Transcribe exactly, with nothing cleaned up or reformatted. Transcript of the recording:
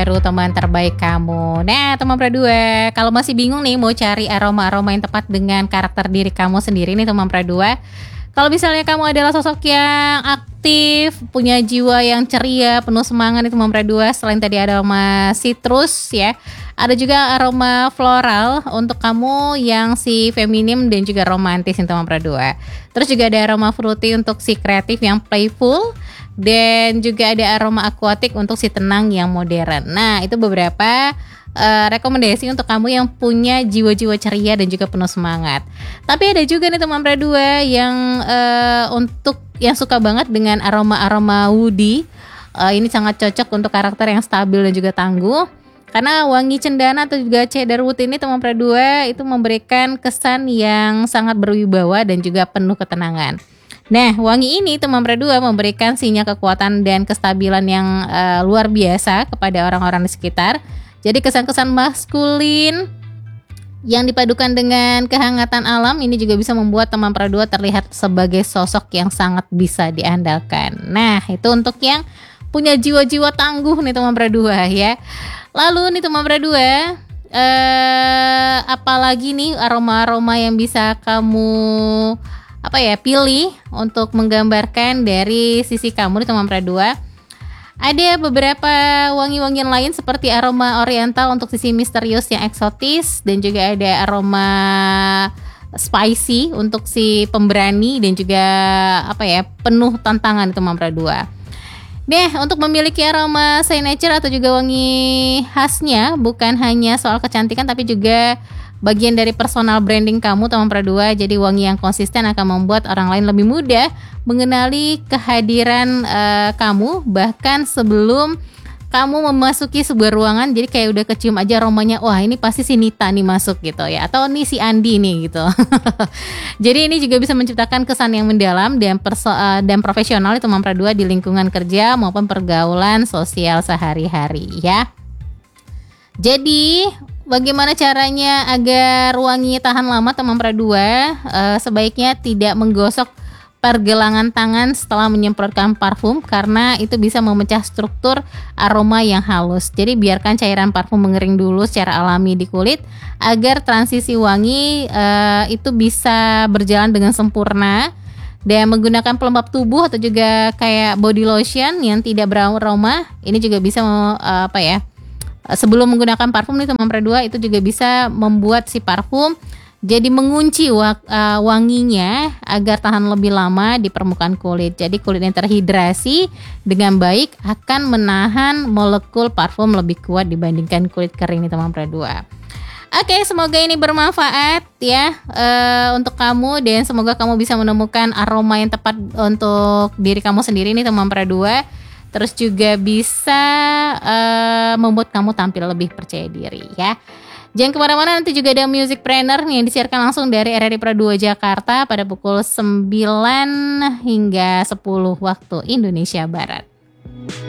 baru teman terbaik kamu. Nah, teman Pradua, kalau masih bingung nih mau cari aroma-aroma yang tepat dengan karakter diri kamu sendiri nih teman Pradua. Kalau misalnya kamu adalah sosok yang aktif, punya jiwa yang ceria, penuh semangat nih teman Pradua. Selain tadi aroma citrus ya, ada juga aroma floral untuk kamu yang si feminim dan juga romantis nih teman Pradua. Terus juga ada aroma fruity untuk si kreatif yang playful. Dan juga ada aroma aquatic untuk si tenang yang modern. Nah, itu beberapa uh, rekomendasi untuk kamu yang punya jiwa-jiwa ceria dan juga penuh semangat. Tapi ada juga nih teman Pradua yang uh, untuk yang suka banget dengan aroma-aroma woody. uh, Ini sangat cocok untuk karakter yang stabil dan juga tangguh. Karena wangi cendana atau juga cedarwood ini teman Pradua itu memberikan kesan yang sangat berwibawa dan juga penuh ketenangan. Nah, wangi ini teman Pradua memberikan sinyal kekuatan dan kestabilan yang uh, luar biasa kepada orang-orang di sekitar. Jadi kesan-kesan maskulin yang dipadukan dengan kehangatan alam ini juga bisa membuat teman Pradua terlihat sebagai sosok yang sangat bisa diandalkan. Nah, itu untuk yang punya jiwa-jiwa tangguh nih teman Pradua ya. Lalu nih teman Pradua, uh, apalagi nih aroma-aroma yang bisa kamu apa ya pilih untuk menggambarkan dari sisi kamu di teman Pradua. Ada beberapa wangi-wangian lain seperti aroma oriental untuk sisi misterius yang eksotis, dan juga ada aroma spicy untuk si pemberani dan juga apa ya penuh tantangan di teman Pradua. Nah, untuk memiliki aroma signature atau juga wangi khasnya bukan hanya soal kecantikan tapi juga bagian dari personal branding kamu teman Pradua. Jadi wangi yang konsisten akan membuat orang lain lebih mudah mengenali kehadiran uh, kamu bahkan sebelum kamu memasuki sebuah ruangan. Jadi kayak udah kecium aja aromanya, wah ini pasti si Nita nih masuk gitu ya, atau nih si Andi nih gitu. Jadi ini juga bisa menciptakan kesan yang mendalam dan perso- uh, dan profesional teman Pradua di lingkungan kerja maupun pergaulan sosial sehari-hari ya. Jadi bagaimana caranya agar wangi tahan lama teman Pradua? Uh, sebaiknya tidak menggosok pergelangan tangan setelah menyemprotkan parfum karena itu bisa memecah struktur aroma yang halus. Jadi biarkan cairan parfum mengering dulu secara alami di kulit agar transisi wangi uh, itu bisa berjalan dengan sempurna. Dan menggunakan pelembab tubuh atau juga kayak body lotion yang tidak beraroma, ini juga bisa uh, apa ya? Sebelum menggunakan parfum nih teman Pradua, itu juga bisa membuat si parfum jadi mengunci wak, uh, wanginya agar tahan lebih lama di permukaan kulit. Jadi kulit yang terhidrasi dengan baik akan menahan molekul parfum lebih kuat dibandingkan kulit kering nih teman Pradua. Oke, semoga ini bermanfaat ya uh, untuk kamu, dan semoga kamu bisa menemukan aroma yang tepat untuk diri kamu sendiri nih teman Pradua. Terus juga bisa uh, membuat kamu tampil lebih percaya diri ya. Jangan kemana-mana, nanti juga ada Music Planner yang disiarkan langsung dari R R I Pradua Jakarta pada pukul sembilan hingga sepuluh waktu Indonesia Barat.